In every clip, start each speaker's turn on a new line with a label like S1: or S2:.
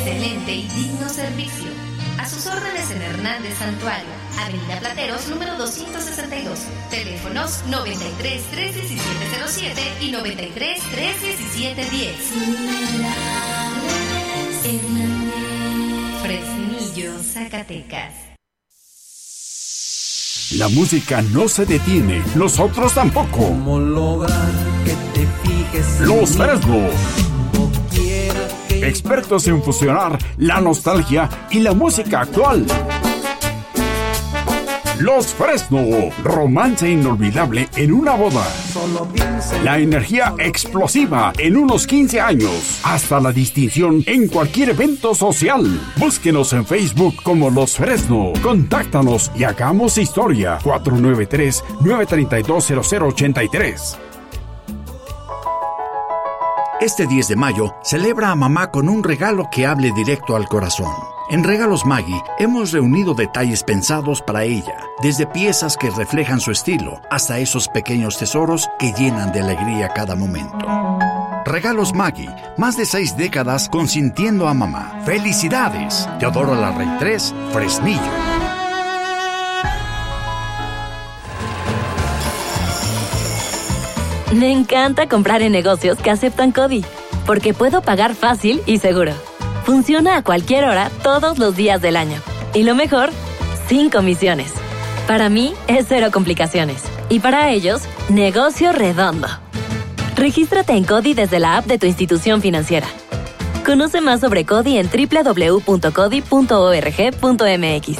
S1: excelente y digno servicio. A sus órdenes en Hernández Santuario, Avenida Plateros, número 262. Teléfonos 93 317 07 y 93 317 10. Fresnillo, Zacatecas.
S2: La música no se detiene, nosotros tampoco.
S3: ¿Cómo lograr que te fijes?
S2: Los Fresno. Expertos en fusionar la nostalgia y la música actual. Los Fresno, romance inolvidable en una boda. La energía explosiva en unos 15 años. Hasta la distinción en cualquier evento social. Búsquenos en Facebook como Los Fresno. Contáctanos y hagamos historia. 493-932-0083.
S4: Este 10 de mayo, celebra a mamá con un regalo que hable directo al corazón. En Regalos Maggi hemos reunido detalles pensados para ella, desde piezas que reflejan su estilo hasta esos pequeños tesoros que llenan de alegría cada momento. Regalos Maggi, más de 6 décadas consintiendo a mamá. ¡Felicidades! Teodoro Larrey 3, Fresnillo.
S5: Me encanta comprar en negocios que aceptan CODI, porque puedo pagar fácil y seguro. Funciona a cualquier hora, todos los días del año. Y lo mejor, sin comisiones. Para mí, es cero complicaciones. Y para ellos, negocio redondo. Regístrate en CODI desde la app de tu institución financiera. Conoce más sobre CODI en www.codi.org.mx.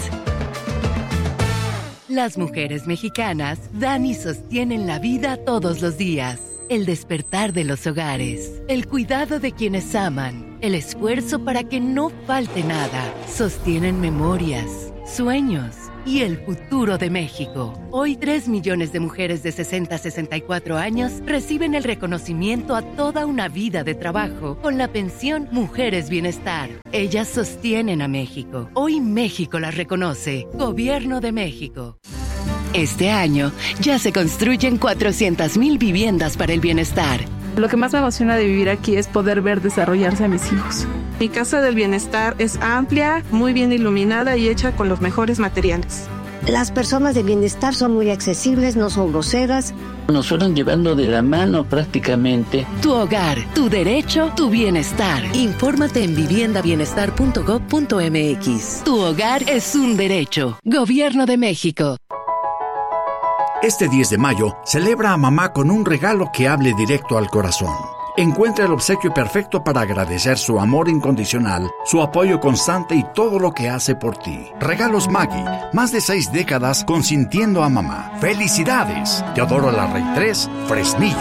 S6: Las mujeres mexicanas dan y sostienen la vida todos los días. El despertar de los hogares, el cuidado de quienes aman, el esfuerzo para que no falte nada. Sostienen memorias, sueños y el futuro de México. Hoy 3 millones de mujeres de 60 a 64 años reciben el reconocimiento a toda una vida de trabajo con la pensión Mujeres Bienestar. Ellas sostienen a México. Hoy México las reconoce. Gobierno de México. Este año ya se construyen 400,000 viviendas para el bienestar.
S7: Lo que más me emociona de vivir aquí es poder ver desarrollarse a mis hijos. Mi casa del bienestar es amplia, muy bien iluminada y hecha con los mejores materiales.
S8: Las personas de bienestar son muy accesibles, no son groseras.
S9: Nos fueron llevando de la mano prácticamente.
S6: Tu hogar, tu derecho, tu bienestar. Infórmate en viviendabienestar.gov.mx. Tu hogar es un derecho. Gobierno de México.
S4: Este 10 de mayo, celebra a mamá con un regalo que hable directo al corazón. Encuentra el obsequio perfecto para agradecer su amor incondicional, su apoyo constante y todo lo que hace por ti. Regalos Maggi, más de 6 décadas consintiendo a mamá. ¡Felicidades! Teodoro Larrey 3, Fresnillo.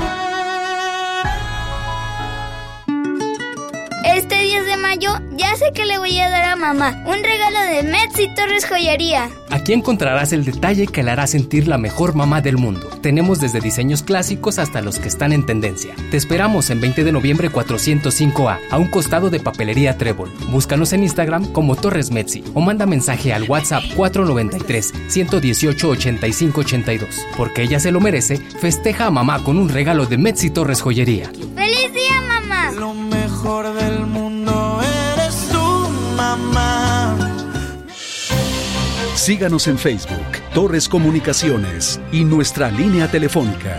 S10: Este 10 de mayo ya sé que le voy a dar a mamá un regalo de Metz y Torres Joyería.
S11: Aquí encontrarás el detalle que la hará sentir la mejor mamá del mundo. Tenemos desde diseños clásicos hasta los que están en tendencia. Te esperamos en 20 de noviembre 405A, a un costado de Papelería Trébol. Búscanos en Instagram como Torres Metzi o manda mensaje al WhatsApp 493-118-8582. Porque ella se lo merece, festeja a mamá con un regalo de Metz y Torres Joyería.
S10: ¡Feliz día, mamá!
S3: Lo mejor del mundo eres tú, mamá.
S12: Síganos en Facebook, Torres Comunicaciones y nuestra línea telefónica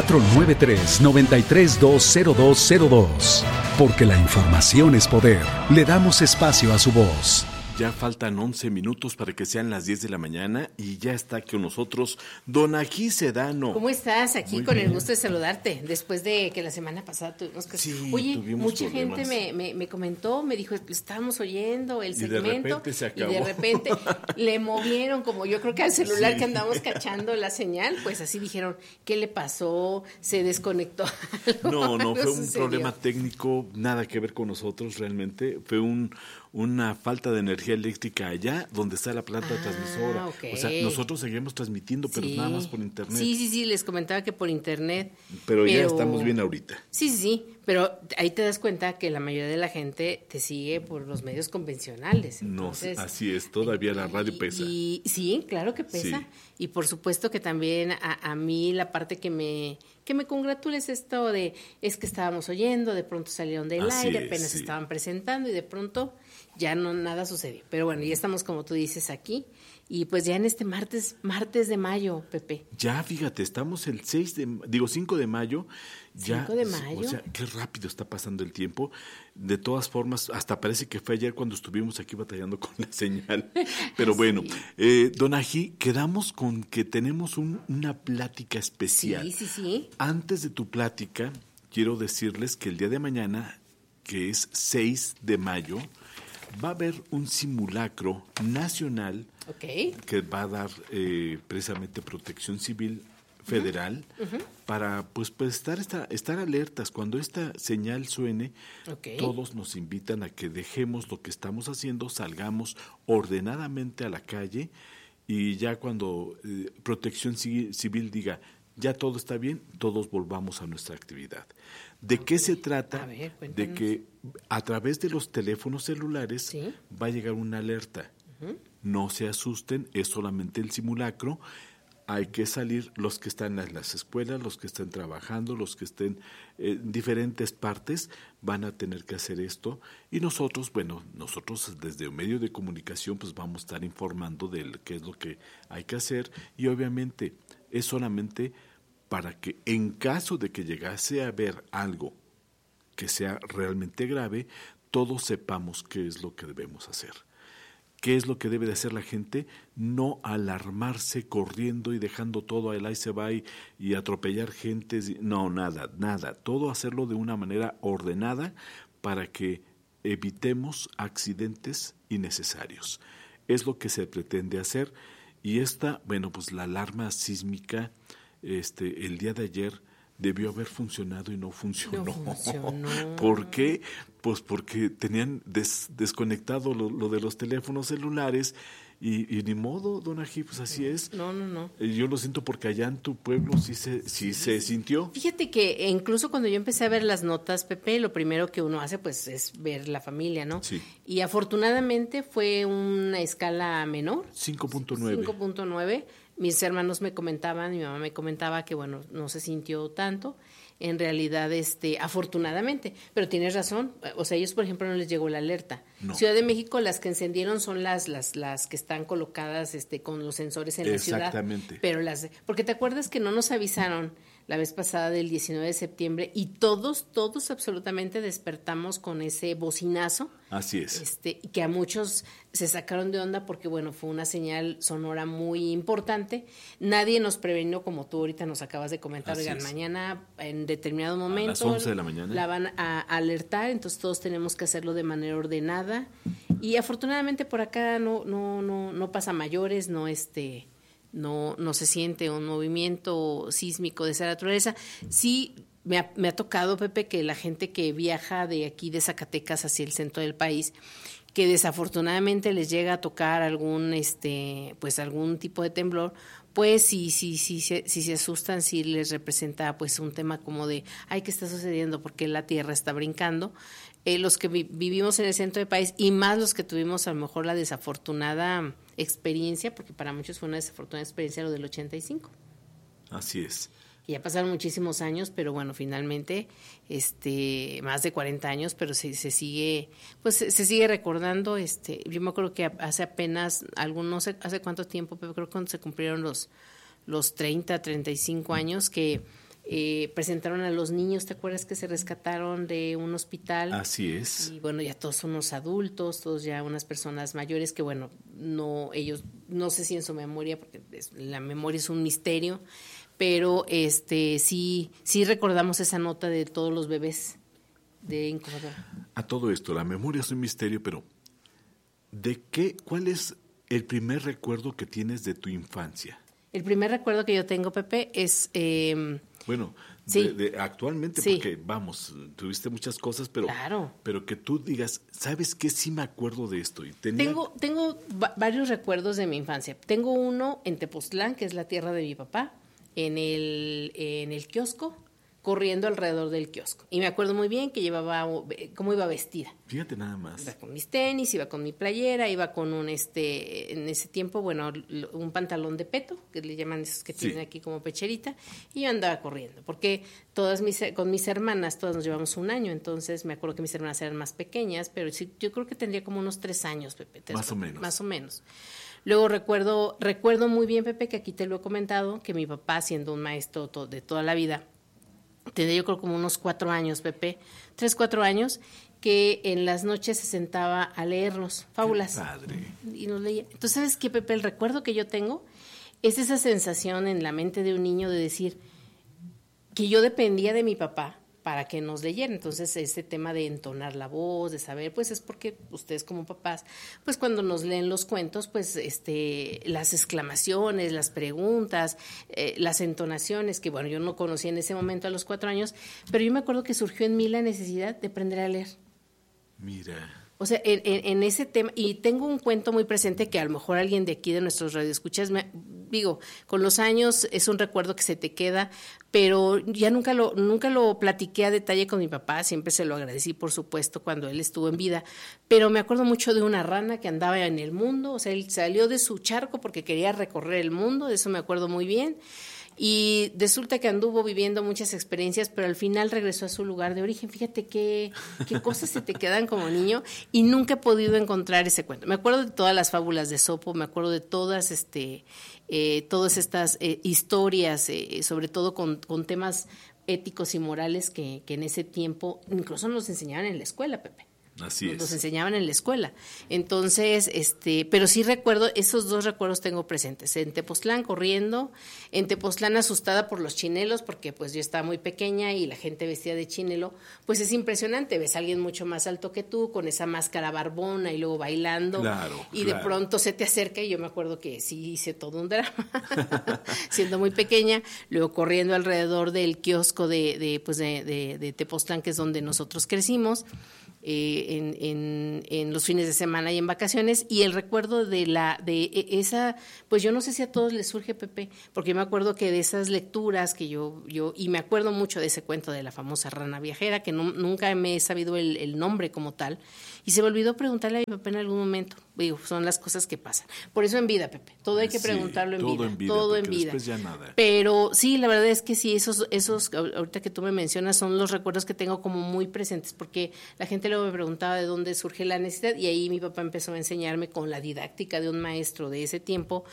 S12: 493-9320202. Porque la información es poder. Le damos espacio a su voz.
S13: Ya faltan 11 minutos para que sean las 10 de la mañana y ya está con nosotros Don Ají Sedano.
S14: ¿Cómo estás? Aquí
S13: Muy
S14: con
S13: bien.
S14: el gusto de saludarte, después de que la semana pasada tuvimos que...
S13: Sí,
S14: Oye,
S13: tuvimos
S14: mucha
S13: problemas.
S14: gente me comentó, me dijo, estábamos oyendo el
S13: Y de
S14: segmento
S13: repente se acabó.
S14: y de repente le movieron, como yo creo que al celular
S13: Sí.
S14: que andamos cachando la señal, pues así dijeron, ¿qué le pasó? ¿Se desconectó algo?
S13: No,
S14: Algo
S13: fue un
S14: sucedió.
S13: problema técnico, nada que ver con nosotros realmente. Fue un una falta de energía eléctrica allá donde está la planta transmisora.
S14: Okay.
S13: O sea, nosotros seguimos transmitiendo, pero nada más por internet.
S14: Sí, les comentaba que por internet.
S13: Pero ya estamos bien ahorita.
S14: Sí, pero ahí te das cuenta que la mayoría de la gente te sigue por los medios convencionales. Entonces,
S13: no, así es, todavía la radio pesa.
S14: Y sí, claro que pesa. Sí. Y por supuesto que también a mí la parte que me congratula es esto de, es que estábamos oyendo, de pronto salieron del aire, apenas estaban presentando y de pronto ya no nada sucedió. Pero bueno, ya estamos como tú dices aquí. Y pues ya en este martes de mayo, Pepe.
S13: Ya, fíjate, estamos el 5 de mayo. Ya,
S14: 5 de mayo.
S13: O sea, qué rápido está pasando el tiempo. De todas formas, hasta parece que fue ayer cuando estuvimos aquí batallando con la señal. Pero bueno, don Ají, quedamos con que tenemos una plática especial.
S14: Sí.
S13: Antes de tu plática, quiero decirles que el día de mañana, que es 6 de mayo, va a haber un simulacro nacional que va a dar precisamente Protección Civil Federal para pues estar alertas. Cuando esta señal suene, todos nos invitan a que dejemos lo que estamos haciendo, salgamos ordenadamente a la calle y ya cuando Protección Civil diga ya todo está bien, todos volvamos a nuestra actividad. ¿De qué se trata? De que a través de los teléfonos celulares va a llegar una alerta. No se asusten, es solamente el simulacro. Hay que salir los que están en las escuelas, los que estén trabajando, los que estén en diferentes partes, van a tener que hacer esto. Y nosotros desde un medio de comunicación pues vamos a estar informando de qué es lo que hay que hacer. Y obviamente es solamente para que en caso de que llegase a haber algo que sea realmente grave, todos sepamos qué es lo que debemos hacer. ¿Qué es lo que debe de hacer la gente? No alarmarse corriendo y dejando todo ahí se va y atropellar gente. No, nada. Todo hacerlo de una manera ordenada para que evitemos accidentes innecesarios. Es lo que se pretende hacer. Y la alarma sísmica el día de ayer debió haber funcionado y no funcionó. ¿Por qué? Pues porque tenían desconectado lo de los teléfonos celulares y ni modo, don Ají, pues así es.
S14: No.
S13: Yo lo siento porque allá en tu pueblo sí se sintió.
S14: Fíjate que incluso cuando yo empecé a ver las notas, Pepe, lo primero que uno hace pues es ver la familia, ¿no?
S13: Sí.
S14: Y afortunadamente fue una escala menor.
S13: 5.9.
S14: 5.9. Mis hermanos me comentaban, mi mamá me comentaba que no se sintió tanto, en realidad afortunadamente, pero tienes razón, o sea, ellos por ejemplo no les llegó la alerta. No. Ciudad de México las que encendieron son las que están colocadas con los sensores en la ciudad.
S13: Exactamente.
S14: Pero porque te acuerdas que no nos avisaron la vez pasada del 19 de septiembre y todos absolutamente despertamos con ese bocinazo.
S13: Así es.
S14: Que a muchos se sacaron de onda porque, fue una señal sonora muy importante. Nadie nos prevenió, como tú ahorita nos acabas de comentar. Oigan, mañana en determinado momento
S13: a las 11 de la mañana
S14: la van a alertar, entonces todos tenemos que hacerlo de manera ordenada. Y afortunadamente por acá no pasa mayores, no se siente un movimiento sísmico de esa naturaleza. Sí, me ha tocado, Pepe, que la gente que viaja de aquí de Zacatecas hacia el centro del país, que desafortunadamente les llega a tocar algún tipo de temblor, pues si se asustan, si les representa pues un tema como de, ¿qué está sucediendo? Porque la tierra está brincando. Los que vivimos en el centro del país y más los que tuvimos a lo mejor la desafortunada experiencia, porque para muchos fue una desafortunada experiencia lo del 85. Así es. Y ya pasaron muchísimos años, pero finalmente más de 40 años, pero se sigue recordando. Yo me acuerdo que hace apenas no sé hace cuánto tiempo, pero creo que cuando se cumplieron los 35 años que presentaron a los niños, ¿te acuerdas que se rescataron de un hospital?
S13: Así es.
S14: Y ya todos son unos adultos, todos ya unas personas mayores que ellos no sé si en su memoria, porque la memoria es un misterio, pero sí recordamos esa nota de todos los bebés de incubadora.
S13: A todo esto, la memoria es un misterio, pero ¿cuál es el primer recuerdo que tienes de tu infancia?
S14: El primer recuerdo que yo tengo, Pepe, es...
S13: bueno,
S14: sí.
S13: Actualmente,
S14: sí.
S13: Porque, vamos, tuviste muchas cosas, pero,
S14: claro.
S13: Pero que tú digas, ¿sabes qué? Sí me acuerdo de esto. Y
S14: Tengo varios recuerdos de mi infancia. Tengo uno en Tepoztlán, que es la tierra de mi papá, en el kiosco, corriendo alrededor del kiosco. Y me acuerdo muy bien que llevaba, cómo iba vestida.
S13: Fíjate nada más.
S14: Iba con mis tenis, iba con mi playera, iba con en ese tiempo, bueno, un pantalón de peto, que le llaman esos que tienen aquí como pecherita, y yo andaba corriendo, porque con mis hermanas, todas nos llevamos un año, entonces me acuerdo que mis hermanas eran más pequeñas, pero sí, yo creo que tendría como unos 3 años, Pepe.
S13: Más o menos.
S14: Más o menos. Luego recuerdo muy bien, Pepe, que aquí te lo he comentado, que mi papá, siendo un maestro de toda la vida, tendría yo creo como unos 4 años, Pepe, 3, 4 años, que en las noches se sentaba a leernos fábulas.
S13: ¡Qué padre!
S14: Y nos leía. Entonces, ¿sabes qué, Pepe? El recuerdo que yo tengo es esa sensación en la mente de un niño de decir que yo dependía de mi papá para que nos leyera. Entonces, ese tema de entonar la voz, de saber, pues es porque ustedes como papás, pues cuando nos leen los cuentos, pues las exclamaciones, las preguntas, las entonaciones, que bueno, yo no conocía en ese momento a los 4 años, pero yo me acuerdo que surgió en mí la necesidad de aprender a leer.
S13: Mira.
S14: O sea, en ese tema, y tengo un cuento muy presente que a lo mejor alguien de aquí de nuestros radioescuchas, digo, con los años es un recuerdo que se te queda, pero ya nunca lo platiqué a detalle con mi papá, siempre se lo agradecí, por supuesto, cuando él estuvo en vida, pero me acuerdo mucho de una rana que andaba en el mundo, o sea, él salió de su charco porque quería recorrer el mundo, de eso me acuerdo muy bien. Y resulta que anduvo viviendo muchas experiencias, pero al final regresó a su lugar de origen. Fíjate qué cosas se te quedan como niño, y nunca he podido encontrar ese cuento. Me acuerdo de todas las fábulas de Esopo, me acuerdo de todas estas historias, sobre todo con temas éticos y morales que en ese tiempo incluso nos enseñaban en la escuela, Pepe.
S13: Así es.
S14: Nos enseñaban en la escuela. Entonces, pero sí recuerdo, esos 2 recuerdos tengo presentes. En Tepoztlán corriendo, en Tepoztlán asustada por los chinelos, porque pues yo estaba muy pequeña y la gente vestida de chinelo, pues es impresionante. Ves a alguien mucho más alto que tú, con esa máscara barbona y luego bailando.
S13: Claro,
S14: y de pronto se te acerca, y yo me acuerdo que sí hice todo un drama, siendo muy pequeña, luego corriendo alrededor del kiosco de Tepoztlán, que es donde nosotros crecimos. En los fines de semana y en vacaciones, y el recuerdo de esa, pues yo no sé si a todos les surge, Pepe, porque yo me acuerdo que de esas lecturas que yo y me acuerdo mucho de ese cuento de la famosa rana viajera, que nunca me he sabido el nombre como tal, y se me olvidó preguntarle a mi papá en algún momento. Digo, son las cosas que pasan. Por eso en vida, Pepe, todo hay que preguntarlo en vida. Todo en vida.
S13: Después ya nada.
S14: Pero sí, la verdad es que sí, esos ahorita que tú me mencionas, son los recuerdos que tengo como muy presentes, porque la gente luego me preguntaba de dónde surge la necesidad, y ahí mi papá empezó a enseñarme con la didáctica de un maestro de ese tiempo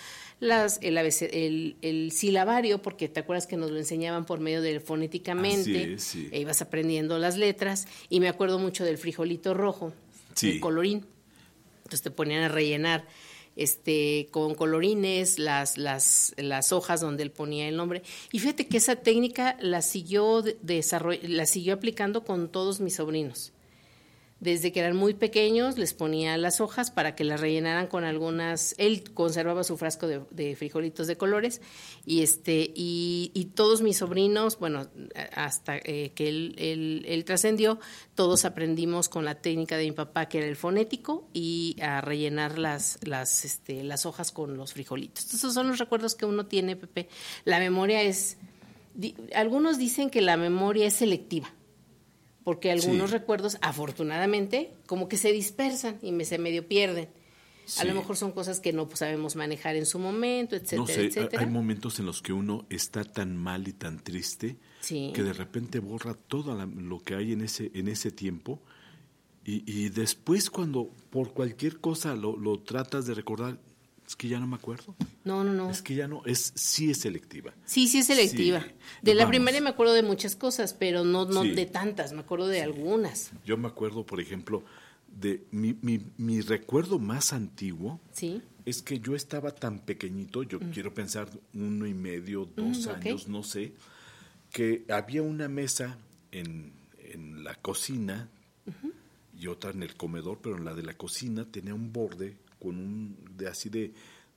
S14: el silabario, porque te acuerdas que nos lo enseñaban por medio del fonéticamente,
S13: sí.
S14: E ibas aprendiendo las letras, y me acuerdo mucho del frijolito rojo, el colorín. Entonces te ponían a rellenar con colorines las hojas donde él ponía el nombre. Y fíjate que esa técnica la siguió aplicando con todos mis sobrinos. Desde que eran muy pequeños les ponía las hojas para que las rellenaran con algunas. Él conservaba su frasco de frijolitos de colores, y todos mis sobrinos, bueno, hasta que él trascendió, todos aprendimos con la técnica de mi papá, que era el fonético, y a rellenar las hojas con los frijolitos. Esos son los recuerdos que uno tiene, Pepe. La memoria algunos dicen que la memoria es selectiva, porque algunos recuerdos, afortunadamente, como que se dispersan y se medio pierden. Sí. A lo mejor son cosas que no sabemos manejar en su momento, etcétera,
S13: no sé,
S14: etcétera.
S13: Hay momentos en los que uno está tan mal y tan triste que de repente borra todo lo que hay en ese tiempo, y después cuando por cualquier cosa lo tratas de recordar, es que ya no me acuerdo.
S14: No.
S13: Es que ya no, sí es selectiva.
S14: Sí es selectiva. Sí. De la primaria me acuerdo de muchas cosas, pero no de tantas, me acuerdo de algunas.
S13: Yo me acuerdo, por ejemplo, de mi recuerdo más antiguo, es que yo estaba tan pequeñito, yo quiero pensar 1 y medio, 2 años, no sé, que había una mesa en la cocina y otra en el comedor, pero en la de la cocina tenía un borde con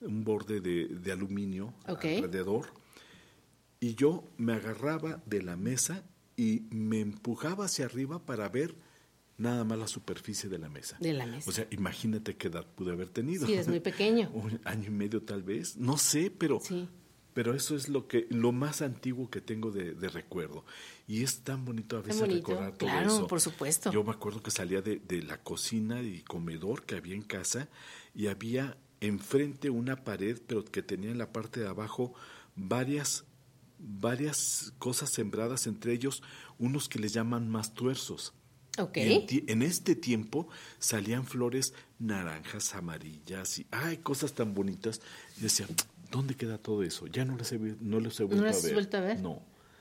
S13: borde de aluminio alrededor, y yo me agarraba de la mesa y me empujaba hacia arriba para ver nada más la superficie de la mesa. O sea, imagínate qué edad pude haber tenido.
S14: Sí, es muy pequeño.
S13: 1 año y medio tal vez, no sé, pero eso es lo más antiguo que tengo de recuerdo. Y es tan bonito a veces recordar todo eso.
S14: Claro, por supuesto.
S13: Yo me acuerdo que salía de la cocina y comedor que había en casa, y había enfrente una pared, pero que tenía en la parte de abajo varias cosas sembradas, entre ellos unos que les llaman mastuerzos. En este tiempo salían flores naranjas, amarillas, y cosas tan bonitas. Y decía, ¿dónde queda todo eso? Ya no les he vuelto a ver. No.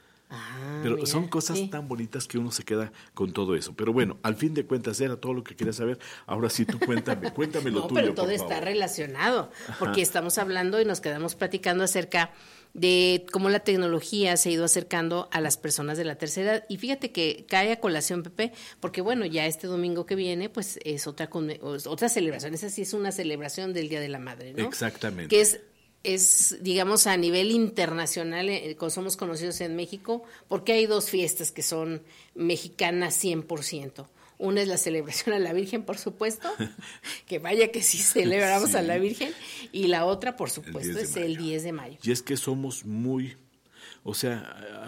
S13: Pero mira, son cosas tan bonitas que uno se queda con todo eso. Pero bueno, al fin de cuentas era todo lo que quería saber. Ahora sí, tú cuéntame lo tuyo,
S14: pero todo está relacionado, porque estamos hablando y nos quedamos platicando acerca de cómo la tecnología se ha ido acercando a las personas de la tercera edad. Y fíjate que cae a colación, Pepe, porque bueno, ya este domingo que viene, pues es otra celebración. Esa sí es una celebración del Día de la Madre, ¿no?
S13: Exactamente.
S14: Que es, digamos, a nivel internacional, somos conocidos en México, porque hay 2 fiestas que son mexicanas 100%. Una es la celebración a la Virgen, por supuesto, que vaya que sí celebramos a la Virgen, y la otra, por supuesto, es el 10 de mayo.
S13: Y es que somos muy, o sea,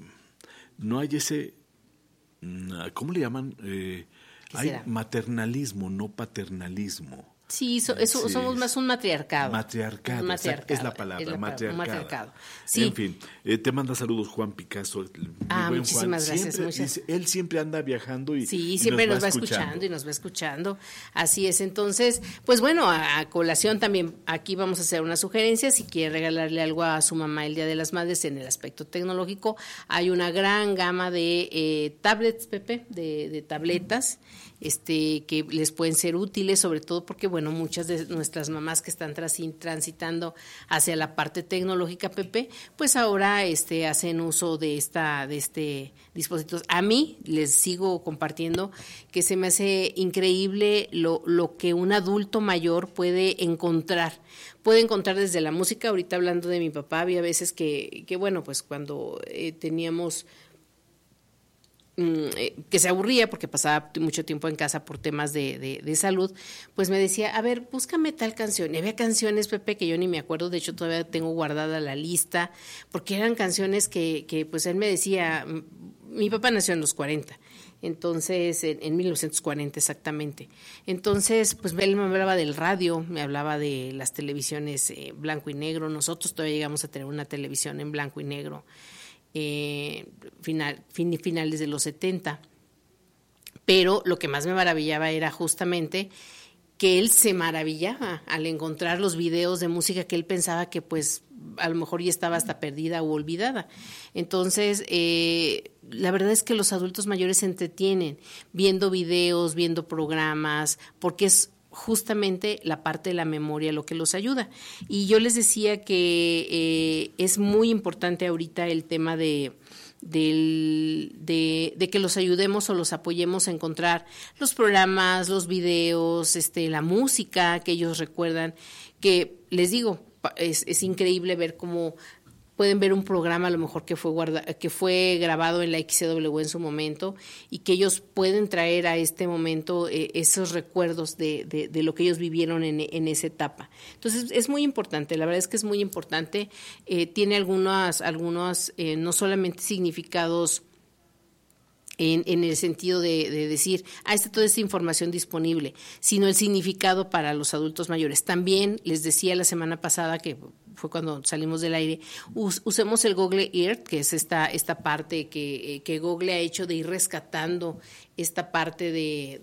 S13: no hay ese, ¿cómo le llaman? Hay maternalismo, no paternalismo.
S14: Sí, somos más un matriarcado.
S13: Matriarcado, es la palabra, matriarcado.
S14: Sí.
S13: En fin, te manda saludos Juan Picasso.
S14: Muchísimas gracias.
S13: Él siempre anda viajando y
S14: siempre nos va escuchando y nos va escuchando. Así es, entonces, pues bueno, a colación también, aquí vamos a hacer una sugerencia. Si quiere regalarle algo a su mamá el Día de las Madres en el aspecto tecnológico, hay una gran gama de tablets, Pepe, de tabletas, que les pueden ser útiles, sobre todo porque, bueno, muchas de nuestras mamás que están transitando hacia la parte tecnológica, Pepe, pues ahora hacen uso de este dispositivo. A mí les sigo compartiendo que se me hace increíble lo que un adulto mayor puede encontrar desde la música. Ahorita hablando de mi papá, había veces que bueno, pues cuando teníamos que se aburría porque pasaba mucho tiempo en casa por temas de salud, pues me decía, a ver, búscame tal canción. Y había canciones, Pepe, que yo ni me acuerdo, de hecho todavía tengo guardada la lista, porque eran canciones que pues él me decía, mi papá nació en los 40, entonces, en 1940 exactamente. Entonces, pues él me hablaba del radio, me hablaba de las televisiones blanco y negro. Nosotros todavía llegamos a tener una televisión en blanco y negro, finales de los 70, pero lo que más me maravillaba era justamente que él se maravillaba al encontrar los videos de música que él pensaba que pues a lo mejor ya estaba hasta perdida o olvidada. Entonces, la verdad es que los adultos mayores se entretienen viendo videos, viendo programas, porque es justamente la parte de la memoria lo que los ayuda. Y yo les decía que es muy importante ahorita el tema de que los ayudemos o los apoyemos a encontrar los programas, los videos, la música que ellos recuerdan, que les digo, es increíble ver cómo pueden ver un programa a lo mejor que fue grabado en la XCW en su momento, y que ellos pueden traer a este momento esos recuerdos de lo que ellos vivieron en esa etapa. Entonces es muy importante, la verdad es que es muy importante. Tiene algunos no solamente significados en el sentido de decir, está toda esta información disponible, sino el significado para los adultos mayores. También les decía la semana pasada, que fue cuando salimos del aire, usemos el Google Earth, que es esta parte que Google ha hecho de ir rescatando esta parte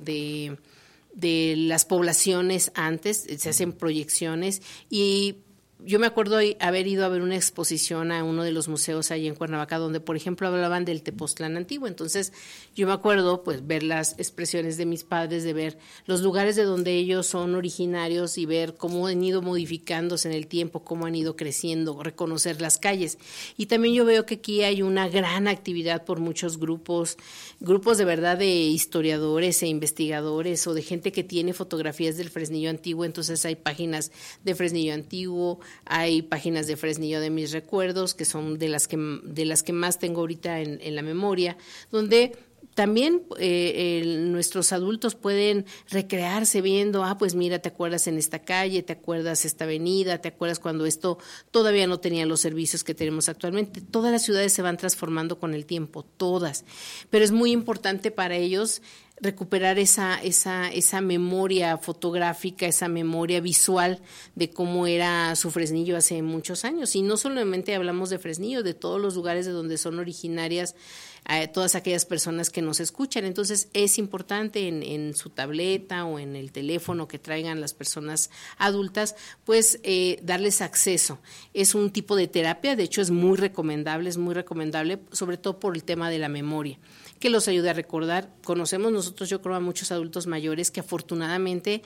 S14: de las poblaciones antes, se hacen proyecciones, y yo me acuerdo haber ido a ver una exposición a uno de los museos ahí en Cuernavaca, donde, por ejemplo, hablaban del Tepoztlán antiguo. Entonces, yo me acuerdo, pues, ver las expresiones de mis padres, de ver los lugares de donde ellos son originarios y ver cómo han ido modificándose en el tiempo, cómo han ido creciendo, reconocer las calles. Y también yo veo que aquí hay una gran actividad por muchos grupos de verdad de historiadores e investigadores o de gente que tiene fotografías del Fresnillo antiguo. Entonces, hay páginas de Fresnillo antiguo, hay páginas de Fresnillo de mis recuerdos, que son de las que más tengo ahorita en la memoria, donde también nuestros adultos pueden recrearse viendo, pues mira, te acuerdas en esta calle, te acuerdas esta avenida, te acuerdas cuando esto todavía no tenía los servicios que tenemos actualmente. Todas las ciudades se van transformando con el tiempo, todas, pero es muy importante para ellos recuperar esa memoria fotográfica, esa memoria visual de cómo era su Fresnillo hace muchos años. Y no solamente hablamos de Fresnillo, de todos los lugares de donde son originarias todas aquellas personas que nos escuchan. Entonces es importante en su tableta o en el teléfono que traigan las personas adultas, pues darles acceso. Es un tipo de terapia, de hecho es muy recomendable, sobre todo por el tema de la memoria, que los ayude a recordar. Conocemos nosotros, yo creo, a muchos adultos mayores que afortunadamente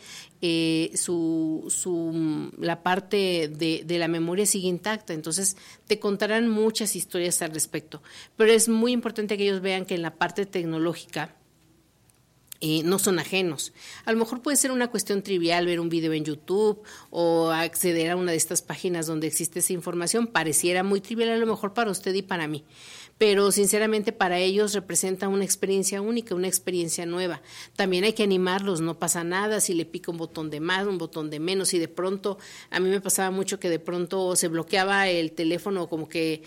S14: la parte de la memoria sigue intacta, entonces te contarán muchas historias al respecto, pero es muy importante que ellos vean que en la parte tecnológica no son ajenos. A lo mejor puede ser una cuestión trivial ver un video en YouTube o acceder a una de estas páginas donde existe esa información, pareciera muy trivial a lo mejor para usted y para mí, pero sinceramente para ellos representa una experiencia única, una experiencia nueva. También hay que animarlos, no pasa nada si le pica un botón de más, un botón de menos, y de pronto, a mí me pasaba mucho que de pronto se bloqueaba el teléfono, como que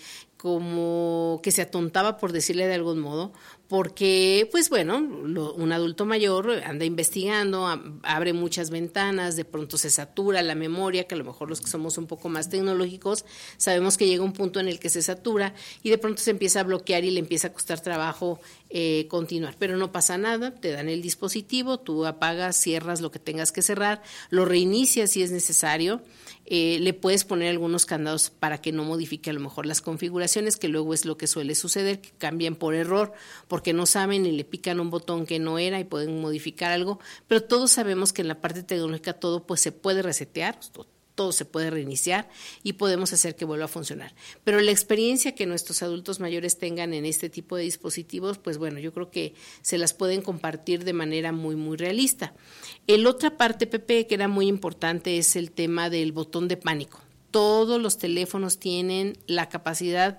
S14: se atontaba, por decirle de algún modo, porque, pues bueno, un adulto mayor anda investigando, abre muchas ventanas, de pronto se satura la memoria, que a lo mejor los que somos un poco más tecnológicos sabemos que llega un punto en el que se satura y de pronto se empieza a bloquear y le empieza a costar trabajo continuar, pero no pasa nada, te dan el dispositivo, tú apagas, cierras lo que tengas que cerrar, lo reinicias si es necesario. Le puedes poner algunos candados para que no modifique a lo mejor las configuraciones, que luego es lo que suele suceder, que cambian por error, porque no saben y le pican un botón que no era y pueden modificar algo, pero todos sabemos que en la parte tecnológica todo pues se puede resetear, todo se puede reiniciar y podemos hacer que vuelva a funcionar. Pero la experiencia que nuestros adultos mayores tengan en este tipo de dispositivos, pues bueno, yo creo que se las pueden compartir de manera muy, muy realista. La otra parte, Pepe, que era muy importante, es el tema del botón de pánico. Todos los teléfonos tienen la capacidad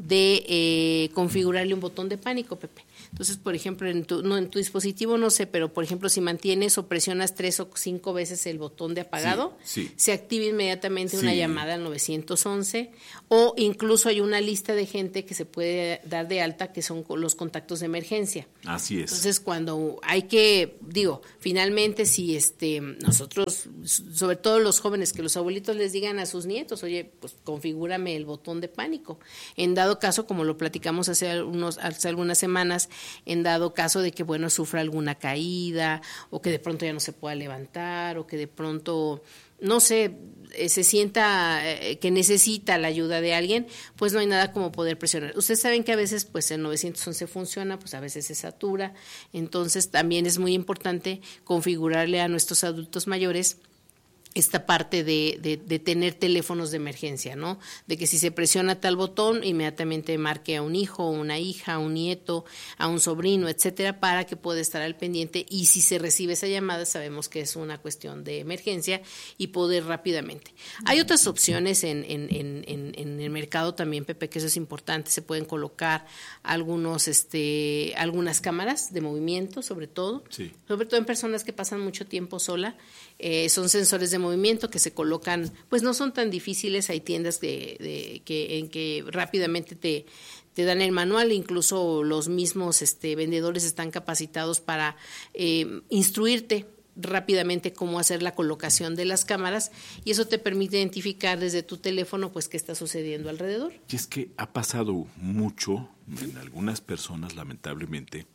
S14: de configurarle un botón de pánico, Pepe. Entonces, por ejemplo, en tu dispositivo no sé, pero por ejemplo, si mantienes o presionas 3 o 5 veces el botón de apagado, se activa inmediatamente una llamada al 911, o incluso hay una lista de gente que se puede dar de alta, que son los contactos de emergencia.
S13: Así es.
S14: Entonces, cuando hay que, finalmente si nosotros, sobre todo los jóvenes, que los abuelitos les digan a sus nietos, oye, pues configúrame el botón de pánico. En dado caso, como lo platicamos hace algunas semanas, en dado caso de que, bueno, sufra alguna caída o que de pronto ya no se pueda levantar o que de pronto, no sé, se sienta que necesita la ayuda de alguien, pues no hay nada como poder presionar. Ustedes saben que a veces pues el 911 funciona, pues a veces se satura, entonces también es muy importante configurarle a nuestros adultos mayores esta parte de tener teléfonos de emergencia, ¿no? De que si se presiona tal botón, inmediatamente marque a un hijo, a una hija, a un nieto, a un sobrino, etcétera, para que pueda estar al pendiente, y si se recibe esa llamada, sabemos que es una cuestión de emergencia y poder rápidamente. Hay otras opciones en el mercado también, Pepe, que eso es importante. Se pueden colocar algunas cámaras de movimiento, sobre todo en personas que pasan mucho tiempo sola. Son sensores de movimiento que se colocan, pues no son tan difíciles. Hay tiendas en que rápidamente te dan el manual, incluso los mismos vendedores están capacitados para instruirte rápidamente cómo hacer la colocación de las cámaras, y eso te permite identificar desde tu teléfono pues qué está sucediendo alrededor.
S13: Y es que ha pasado mucho en algunas personas, lamentablemente,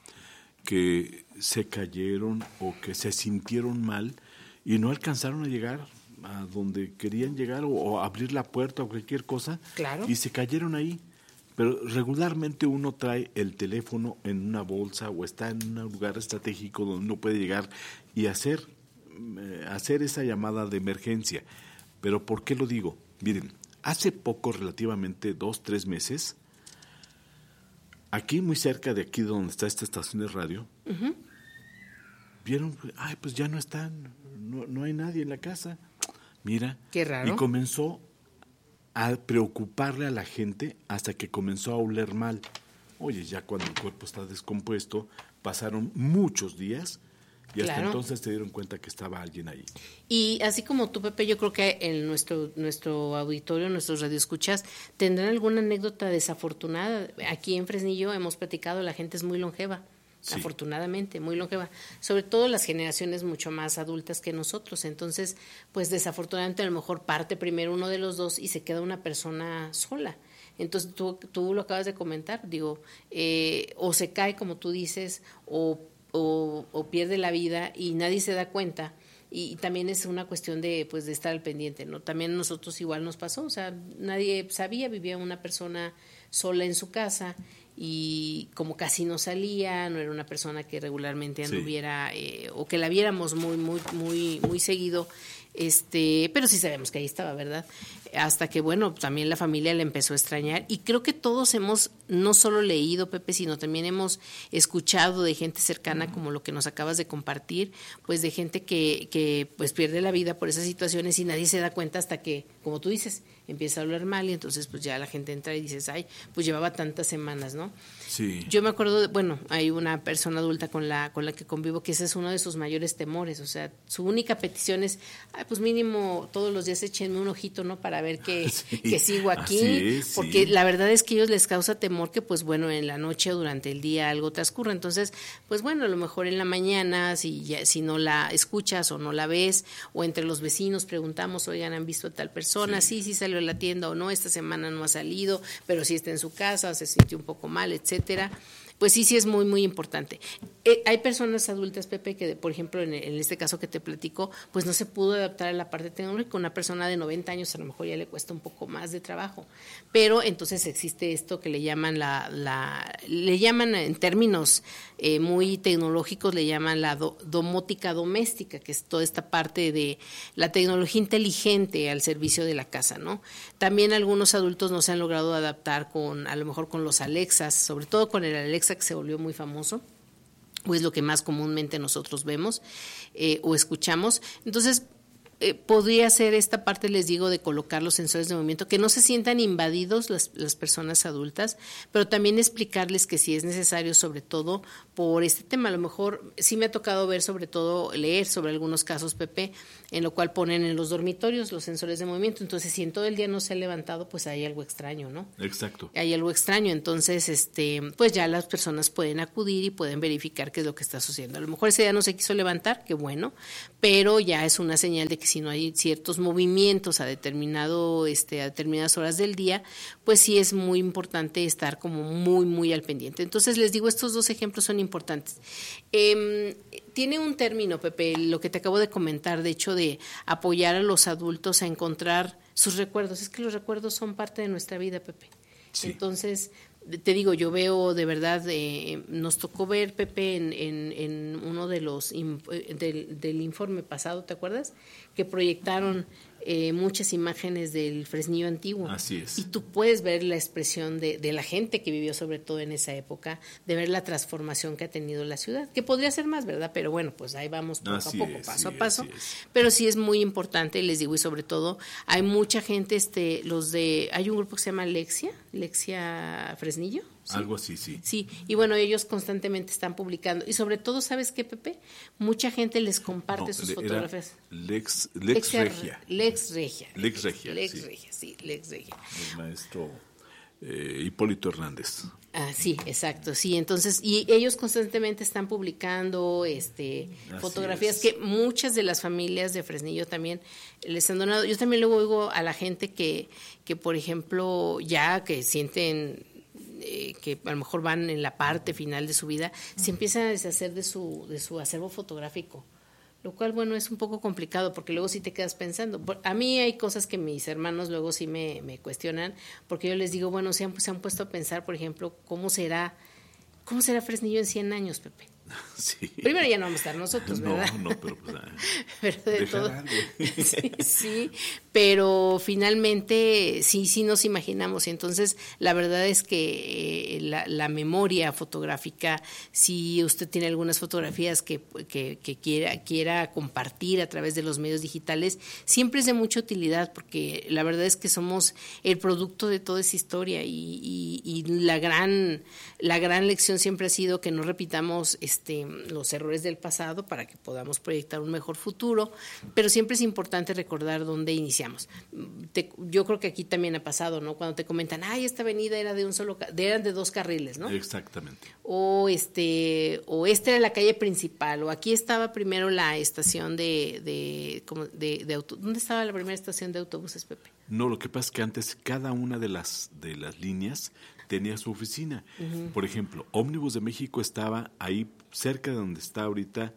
S13: que se cayeron o que se sintieron mal y no alcanzaron a llegar donde querían llegar o abrir la puerta o cualquier cosa.
S14: Claro.
S13: Y se cayeron ahí. Pero regularmente uno trae el teléfono en una bolsa o está en un lugar estratégico donde uno puede llegar y hacer esa llamada de emergencia. Pero ¿por qué lo digo? Miren, hace poco, relativamente 2-3 meses, aquí muy cerca de aquí donde está esta estación de radio, vieron, pues ya no están, no hay nadie en la casa. Mira,
S14: qué raro.
S13: Y comenzó a preocuparle a la gente hasta que comenzó a oler mal. Oye, ya cuando el cuerpo está descompuesto, pasaron muchos días y hasta entonces se dieron cuenta que estaba alguien ahí.
S14: Y así como tú, Pepe, yo creo que en nuestro auditorio, nuestros radioescuchas, tendrán alguna anécdota desafortunada. Aquí en Fresnillo hemos platicado, la gente es muy longeva. Sí. Afortunadamente, muy longeva, sobre todo las generaciones mucho más adultas que nosotros. Entonces, pues desafortunadamente a lo mejor parte primero uno de los dos y se queda una persona sola. Entonces tú lo acabas de comentar, digo, o se cae como tú dices, o pierde la vida y nadie se da cuenta. Y también es una cuestión de estar al pendiente, ¿no? También a nosotros igual nos pasó, o sea, nadie sabía, vivía una persona sola en su casa y como casi no salía, no era una persona que regularmente anduviera o que la viéramos muy seguido, pero sí sabemos que ahí estaba, ¿verdad? Hasta que, bueno, también la familia le empezó a extrañar y creo que todos hemos no solo leído, Pepe, sino también hemos escuchado de gente cercana como lo que nos acabas de compartir, pues de gente que pues pierde la vida por esas situaciones y nadie se da cuenta hasta que, como tú dices, empieza a hablar mal y entonces pues ya la gente entra y dices, ay, pues llevaba tantas semanas, ¿no?
S13: Sí.
S14: Yo me acuerdo, hay una persona adulta con la que convivo que ese es uno de sus mayores temores, o sea, su única petición es, pues mínimo todos los días échenme un ojito, ¿no? Para ver que sigo aquí, porque la verdad es que a ellos les causa temor que pues bueno, en la noche o durante el día algo transcurra, entonces pues bueno, a lo mejor en la mañana, si no la escuchas o no la ves, o entre los vecinos preguntamos, oigan, ¿han visto a tal persona? Sí salió a la tienda o no, esta semana no ha salido, pero sí está en su casa, se sintió un poco mal, etcétera. Pues sí es muy, muy importante. Hay personas adultas, Pepe, que por ejemplo en este caso que te platico, pues no se pudo adaptar a la parte tecnológica. Una persona de 90 años a lo mejor ya le cuesta un poco más de trabajo. Pero entonces existe esto que le llaman le llaman en términos muy tecnológicos, le llaman la domótica doméstica, que es toda esta parte de la tecnología inteligente al servicio de la casa, ¿no? También algunos adultos no se han logrado adaptar a lo mejor con los Alexas, sobre todo con el Alexa que se volvió muy famoso, o es lo que más comúnmente nosotros vemos o escuchamos. Entonces, podría ser esta parte, les digo, de colocar los sensores de movimiento, que no se sientan invadidos las personas adultas, pero también explicarles que si es necesario, sobre todo por este tema, a lo mejor sí me ha tocado ver, sobre todo leer sobre algunos casos, Pepe, en lo cual ponen en los dormitorios los sensores de movimiento, entonces si en todo el día no se ha levantado, pues hay algo extraño, ¿no?
S13: Exacto.
S14: Hay algo extraño, entonces pues ya las personas pueden acudir y pueden verificar qué es lo que está sucediendo. A lo mejor ese día no se quiso levantar, qué bueno, pero ya es una señal de que si no hay ciertos movimientos a determinadas horas del día, pues sí es muy importante estar como muy, muy al pendiente. Entonces les digo, estos dos ejemplos son importantes. Tiene un término, Pepe, lo que te acabo de comentar, de hecho, de apoyar a los adultos a encontrar sus recuerdos. Es que los recuerdos son parte de nuestra vida, Pepe. Sí. Entonces, te digo, yo veo de verdad, nos tocó ver, Pepe, en uno de los del informe pasado, ¿te acuerdas? Que proyectaron muchas imágenes del Fresnillo antiguo.
S13: Así es.
S14: Y tú puedes ver la expresión de la gente que vivió sobre todo en esa época, de ver la transformación que ha tenido la ciudad, que podría ser más, ¿verdad? Pero bueno, pues ahí vamos poco a poco, paso a paso. Pero sí es muy importante, les digo, y sobre todo hay mucha gente, hay un grupo que se llama Lexia Fresnillo. ¿Sí?
S13: Algo así, sí.
S14: Sí, y bueno, ellos constantemente están publicando. Y sobre todo, ¿sabes qué, Pepe? Mucha gente les comparte sus fotografías.
S13: Lex Regia.
S14: Lex Regia.
S13: Sí, el maestro Hipólito Hernández.
S14: Ah, sí, exacto, sí. Entonces, y ellos constantemente están publicando fotografías que muchas de las familias de Fresnillo también les han donado. Yo también luego oigo a la gente que por ejemplo, ya que sienten que a lo mejor van en la parte final de su vida, se empiezan a deshacer de su acervo fotográfico, Lo cual, bueno, es un poco complicado porque luego sí te quedas pensando. A mí hay cosas que mis hermanos luego sí me cuestionan, porque yo les digo, bueno, se han puesto a pensar, por ejemplo, ¿cómo será Fresnillo en 100 años, Pepe?
S13: Sí.
S14: Primero ya no vamos a estar nosotros, ¿verdad?
S13: No, pero pues,
S14: pero de todo. Sí, pero finalmente sí nos imaginamos. Y entonces la verdad es que la memoria fotográfica, si usted tiene algunas fotografías que quiera compartir a través de los medios digitales, siempre es de mucha utilidad, porque la verdad es que somos el producto de toda esa historia y la gran lección siempre ha sido que no repitamos los errores del pasado para que podamos proyectar un mejor futuro, pero siempre es importante recordar dónde iniciamos. Yo creo que aquí también ha pasado, ¿no? Cuando te comentan, esta avenida era eran de 2 carriles, ¿no?
S13: Exactamente.
S14: O esta era la calle principal, o aquí estaba primero la estación de autobuses. ¿Dónde estaba la primera estación de autobuses, Pepe?
S13: No, lo que pasa es que antes cada una de las líneas tenía su oficina. Uh-huh. Por ejemplo, Ómnibus de México estaba ahí cerca de donde está ahorita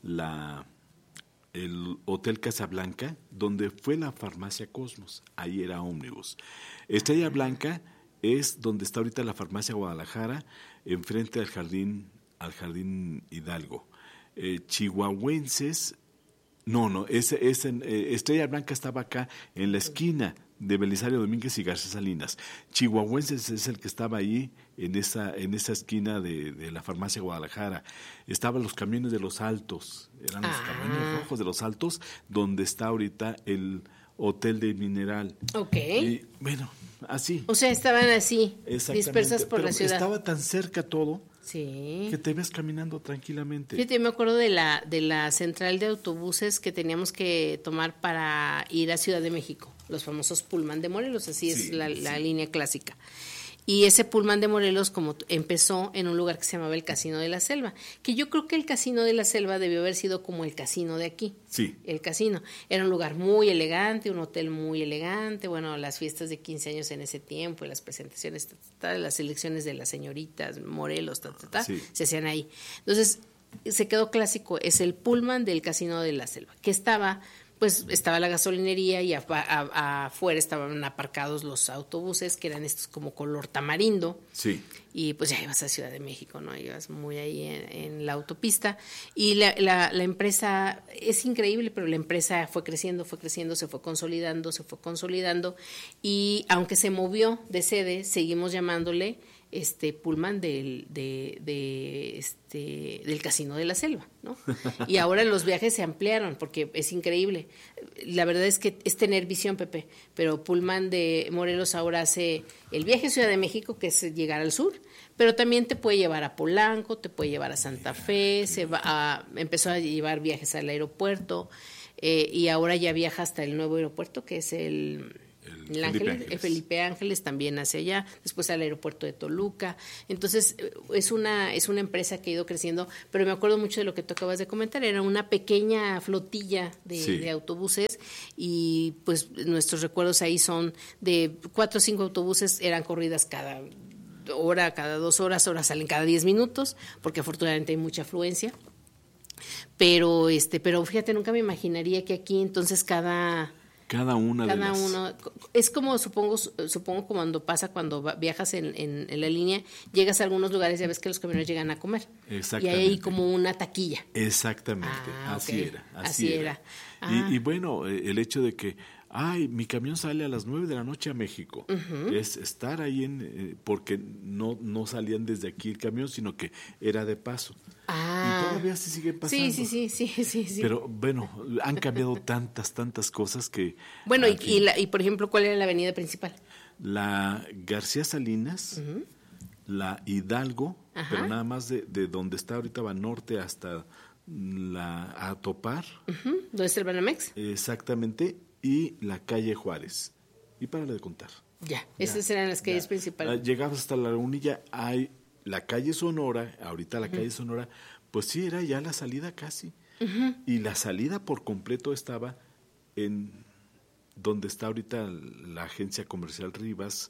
S13: el Hotel Casablanca, donde fue la farmacia Cosmos. Ahí era Ómnibus. Estrella Blanca es donde está ahorita la farmacia Guadalajara, enfrente al Jardín Hidalgo. Chihuahuenses, Estrella Blanca estaba acá en la esquina de Belisario Domínguez y García Salinas. Chihuahuenses es el que estaba ahí en esa esquina de la farmacia Guadalajara. Estaban los camiones de los Altos, eran los camiones rojos de los Altos, donde está ahorita el Hotel de Mineral.
S14: Ok.
S13: Y bueno, así.
S14: O sea, estaban así, dispersas por la ciudad.
S13: Estaba tan cerca todo.
S14: Sí.
S13: Que te ves caminando tranquilamente.
S14: Fíjate, yo me acuerdo de la central de autobuses que teníamos que tomar para ir a Ciudad de México, los famosos Pullman de Morelos, así es la línea clásica. Y ese Pullman de Morelos empezó en un lugar que se llamaba el Casino de la Selva, que yo creo que el Casino de la Selva debió haber sido como el casino de aquí.
S13: Sí.
S14: El casino. Era un lugar muy elegante, un hotel muy elegante, bueno, las fiestas de 15 años en ese tiempo, las presentaciones, las elecciones de las señoritas, Morelos, se hacían ahí. Entonces, se quedó clásico, es el Pullman del Casino de la Selva, que estaba la gasolinería y afuera estaban aparcados los autobuses, que eran estos como color tamarindo. Sí. Y pues ya ibas a Ciudad de México, ¿no? Ibas muy ahí en la autopista. Y la empresa, es increíble, pero la empresa fue creciendo, se fue consolidando. Y aunque se movió de sede, seguimos llamándole Pullman del Casino de la Selva, ¿no? Y ahora los viajes se ampliaron porque es increíble. La verdad es que es tener visión, Pepe, pero Pullman de Morelos ahora hace el viaje a Ciudad de México, que es llegar al sur, pero también te puede llevar a Polanco, te puede llevar a Santa Fe, empezó a llevar viajes al aeropuerto, y ahora ya viaja hasta el nuevo aeropuerto, que es el Felipe Ángeles, también hacia allá, después al aeropuerto de Toluca. Entonces es una empresa que ha ido creciendo, pero me acuerdo mucho de lo que tú acabas de comentar, era una pequeña flotilla de autobuses, y pues nuestros recuerdos ahí son de 4 o 5 autobuses, eran corridas cada hora, cada 2 horas, ahora salen cada 10 minutos, porque afortunadamente hay mucha afluencia. Pero fíjate, nunca me imaginaría que aquí entonces cada uno es como supongo cuando viajas en la línea, llegas a algunos lugares, ya ves que los camioneros llegan a comer.
S13: Exactamente.
S14: Y hay como una taquilla.
S13: Exactamente, así era. Y bueno, el hecho de que mi camión sale a las 9 de la noche a México. Uh-huh. Es estar ahí porque no salían desde aquí el camión, sino que era de paso. Y todavía se siguen pasando.
S14: Sí.
S13: Pero bueno, han cambiado tantas cosas que...
S14: Bueno, y por ejemplo, ¿cuál era la avenida principal?
S13: La García Salinas, uh-huh. La Hidalgo, ajá. Pero nada más de donde está ahorita va norte hasta la Atopar.
S14: Uh-huh. ¿Dónde está el Banamex?
S13: Exactamente. Y la calle Juárez. Y párale de contar.
S14: Ya, esas eran las calles principales.
S13: Llegabas hasta la Lagunilla, hay la calle Sonora, ahorita la uh-huh. calle Sonora, pues sí, era ya la salida casi. Uh-huh. Y la salida por completo estaba en donde está ahorita la agencia comercial Rivas,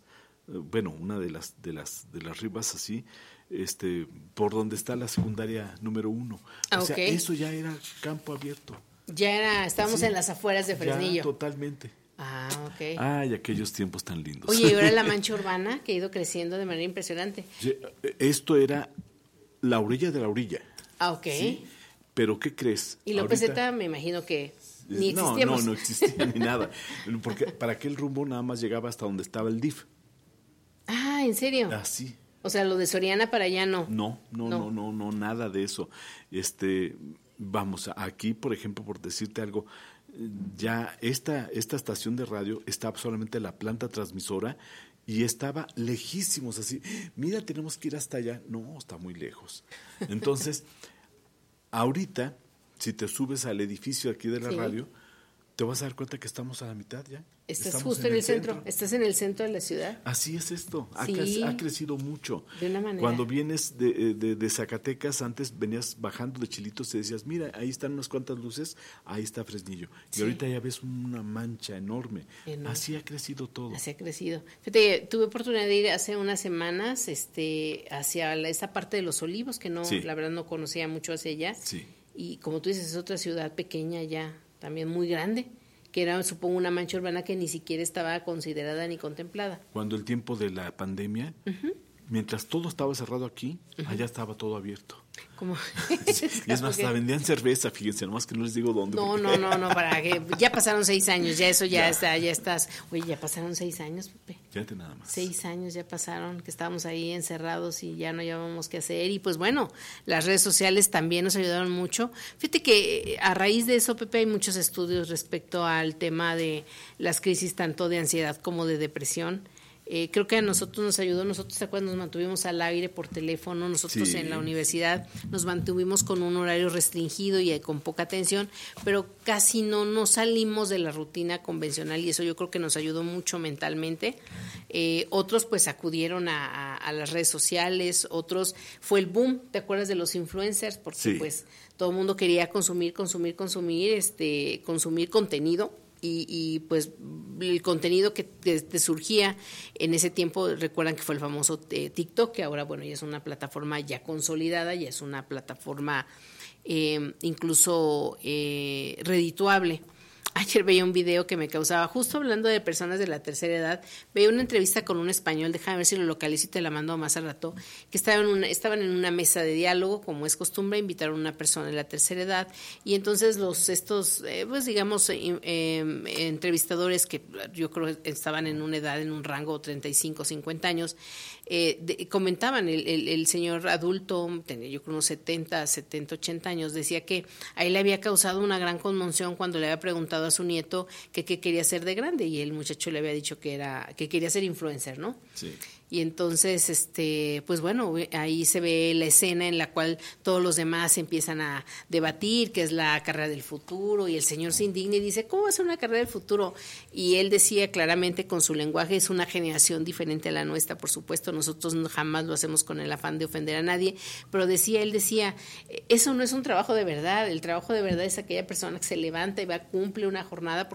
S13: bueno, una de las ribas así, por donde está la secundaria número 1. O sea, eso ya era campo abierto.
S14: Estábamos en las afueras de Fresnillo.
S13: Ya, totalmente.
S14: Ok.
S13: Ay, aquellos tiempos tan lindos.
S14: Oye, y ahora la mancha urbana que ha ido creciendo de manera impresionante.
S13: Esto era la orilla de la orilla.
S14: Ok.
S13: ¿Sí? Pero ¿qué crees?
S14: Y López Zeta me imagino que ni existíamos.
S13: No existía ni nada. Porque para aquel rumbo nada más llegaba hasta donde estaba el DIF.
S14: Ah, ¿en serio?
S13: Así.
S14: O sea, lo de Soriana para allá no.
S13: No, nada de eso. Vamos, aquí, por ejemplo, por decirte algo, ya esta estación de radio estaba solamente la planta transmisora y estaba lejísimos, así, mira, tenemos que ir hasta allá. No, está muy lejos. Entonces, ahorita, si te subes al edificio aquí de la radio, te vas a dar cuenta que estamos a la mitad ya.
S14: Estás justo en el centro. Estás en el centro de la ciudad.
S13: Así es esto. Ha crecido mucho.
S14: De una manera.
S13: Cuando vienes de Zacatecas, antes venías bajando de Chilitos y decías, mira, ahí están unas cuantas luces, ahí está Fresnillo. Y ahorita ya ves una mancha enorme. Así ha crecido todo.
S14: Así ha crecido. Fíjate, tuve oportunidad de ir hace unas semanas hacia esa parte de Los Olivos, que la verdad no conocía mucho hacia allá.
S13: Sí.
S14: Y como tú dices, es otra ciudad pequeña ya, también muy grande, que era, supongo, una mancha urbana que ni siquiera estaba considerada ni contemplada.
S13: Cuando el tiempo de la pandemia, mientras todo estaba cerrado aquí, allá estaba todo abierto.
S14: ¿Cómo?
S13: Y es más, hasta vendían cerveza, fíjense, nomás que no les digo dónde.
S14: No, para que ya pasaron 6 años, ya eso ya estás. Oye, ya pasaron 6 años, Pepe.
S13: Fíjate nada más.
S14: 6 años ya pasaron, que estábamos ahí encerrados y ya no hallábamos qué hacer. Y pues bueno, las redes sociales también nos ayudaron mucho. Fíjate que a raíz de eso, Pepe, hay muchos estudios respecto al tema de las crisis tanto de ansiedad como de depresión. Creo que a nosotros nos ayudó, ¿te acuerdas? Nos mantuvimos al aire por teléfono, nosotros en la universidad nos mantuvimos con un horario restringido y con poca atención, pero casi no salimos de la rutina convencional y eso yo creo que nos ayudó mucho mentalmente. Otros pues acudieron a las redes sociales, otros fue el boom, ¿te acuerdas de los influencers? Porque pues todo el mundo quería consumir contenido. Y pues el contenido que te surgía en ese tiempo, recuerdan que fue el famoso TikTok, que ahora bueno ya es una plataforma ya consolidada, ya es una plataforma incluso redituable. Ayer veía un video que me causaba, justo hablando de personas de la tercera edad, veía una entrevista con un español, déjame ver si lo localizo y te la mando más al rato, que estaban en una mesa de diálogo, como es costumbre, invitaron a una persona de la tercera edad, y entonces entrevistadores que yo creo estaban en una edad, en un rango 35, 50 años, comentaban, el señor adulto, tenía yo creo unos 70, 80 años, decía que a él le había causado una gran conmoción cuando le había preguntado a su nieto que qué quería ser de grande y el muchacho le había dicho que quería ser influencer, ¿no?
S13: Sí.
S14: Y entonces, pues bueno, ahí se ve la escena en la cual todos los demás empiezan a debatir qué es la carrera del futuro y el señor se indigna y dice, ¿cómo va a ser una carrera del futuro? Y él decía claramente con su lenguaje, es una generación diferente a la nuestra, por supuesto, nosotros jamás lo hacemos con el afán de ofender a nadie, pero él decía, eso no es un trabajo de verdad, el trabajo de verdad es aquella persona que se levanta y cumple una jornada